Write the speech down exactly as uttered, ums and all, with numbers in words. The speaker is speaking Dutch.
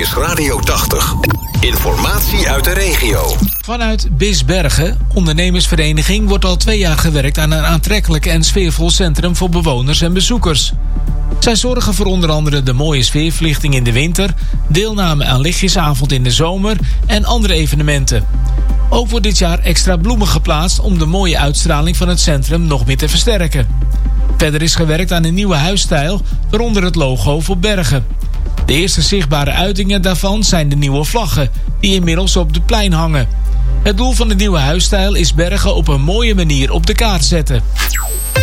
is Radio tachtig. Informatie uit de regio. Vanuit Bisbergen, ondernemersvereniging, wordt al twee jaar gewerkt aan een aantrekkelijk en sfeervol centrum voor bewoners en bezoekers. Zij zorgen voor onder andere de mooie sfeerverlichting in de winter, deelname aan lichtjesavond in de zomer en andere evenementen. Ook wordt dit jaar extra bloemen geplaatst om de mooie uitstraling van het centrum nog meer te versterken. Verder is gewerkt aan een nieuwe huisstijl, waaronder het logo voor Bergen. De eerste zichtbare uitingen daarvan zijn de nieuwe vlaggen, die inmiddels op het plein hangen. Het doel van de nieuwe huisstijl is Bergen op een mooie manier op de kaart zetten.